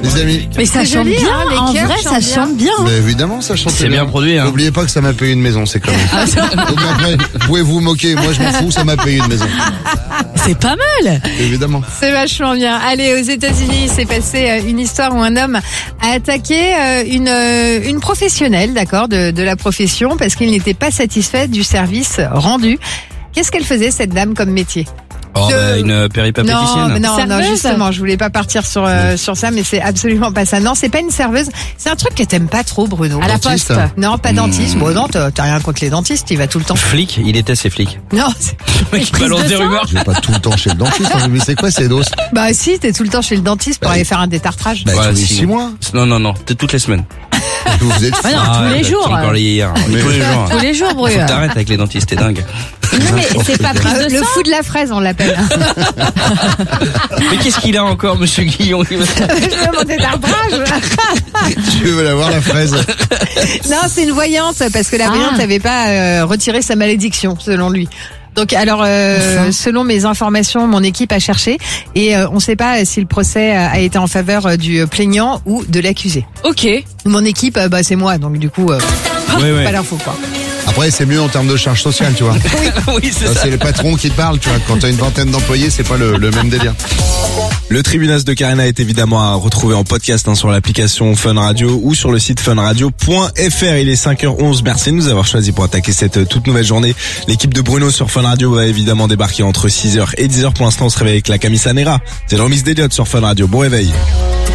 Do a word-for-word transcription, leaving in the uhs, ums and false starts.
Les amis. Mais ça C'est chante joli, bien, hein, les en chœurs vrai, ça chantent chante bien. Mais évidemment, ça chante C'est bien produit, hein. N'oubliez pas que ça m'a payé une maison, c'est quand même. Donc après, vous pouvez vous moquer, moi je m'en fous, ça m'a payé une maison. C'est pas mal. Évidemment. C'est vachement bien. Allez, aux États-Unis, il s'est passé euh, une histoire où un homme a attaqué euh, une euh, une professionnelle, d'accord, de de la profession parce qu'il n'était pas satisfait du service rendu. Qu'est-ce qu'elle faisait cette dame comme métier? Oh, De- bah, une péripapéticienne. Non, non, non, Serveuse. justement, je voulais pas partir sur euh, sur ça, mais c'est absolument pas ça. Non, c'est pas une serveuse. C'est un truc que t'aimes pas trop, Bruno. À la Dentiste. poste. Non, pas dentiste. Bon, non, t'as t'as rien contre les dentistes, il va tout le temps. Flic, il était ses flics. Non, c'est- Le mec, il balance des rumeurs. Je vais pas tout le temps chez le dentiste, hein. Mais c'est quoi ces doses? bah si, t'es tout le temps chez le dentiste pour Bah, aller faire un détartrage. Bah, Ouais, tous les si. six mois. Non, non, non, t'es toutes les semaines. Vous êtes fous. Ah non, Ah, tous les bah, jours. tu encore les hier. Mais- Tous les jours. Tous les jours, Bruno. Faut que t'arrêtes avec les dentistes, t'es dingue. Non, mais c'est pas prise de Le sang. fou de la fraise, on l'appelle. Mais qu'est-ce qu'il a encore, monsieur Guillon? Je veux mon détartrage. Tu veux la voir la fraise? Non, c'est une voyante parce que la Ah. voyante n'avait pas euh, retiré sa malédiction, selon lui. Donc, alors, euh, Enfin. selon mes informations, mon équipe a cherché et euh, on ne sait pas si le procès a a été en faveur euh, du plaignant ou de l'accusé. Ok. Mon équipe, euh, bah, c'est moi, donc du coup, euh, Ouais, ouais. pas l'info, quoi. Après, c'est mieux en termes de charge sociale, tu vois. Oui, c'est Ça, ça. c'est le patron qui te parle, tu vois. Quand t'as une vingtaine d'employés, c'est pas le, le même délire. Le Tribunal de Karena est évidemment à retrouver en podcast hein, sur l'application Fun Radio ou sur le site fun radio point f r. Il est cinq heures onze. Merci de nous avoir choisi pour attaquer cette euh, toute nouvelle journée. L'équipe de Bruno sur Fun Radio va évidemment débarquer entre six heures et dix heures. Pour l'instant, on se réveille avec la Camisa Nera. C'est le remix d'Eliott sur Fun Radio. Bon réveil.